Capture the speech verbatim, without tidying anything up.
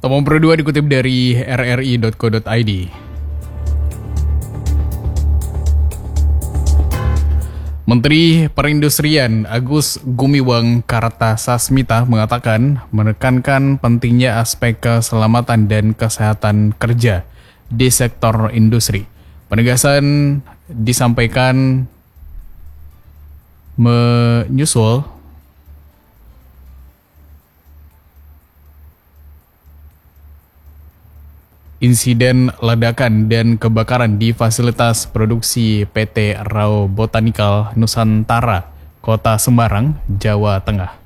Top nomor dua dikutip dari r r i dot co dot i d. Menteri Perindustrian Agus Gumiwang Kartasasmita mengatakan menekankan pentingnya aspek keselamatan dan kesehatan kerja di sektor industri. Penegasan disampaikan menyusul insiden ledakan dan kebakaran di fasilitas produksi P T Rao Botanical Nusantara, Kota Semarang, Jawa Tengah.